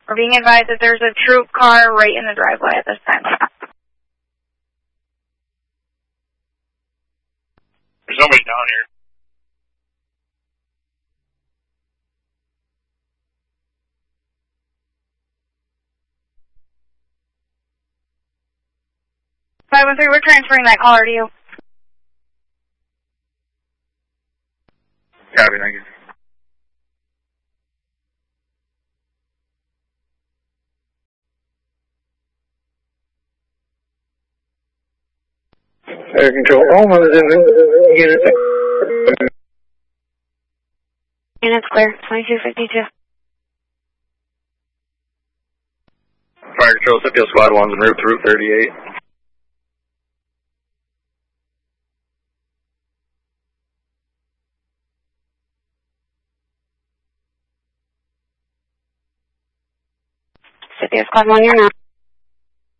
We're being advised that there's a troop car right in the driveway at this time. There's nobody down here. We're transferring that caller to you. Copy, thank you. Air control, Alma is in unit. Unit's clear, 2252. Fire Control, Scipio Squad 1's en route to Route 38. Scipio Squad 1, you're now.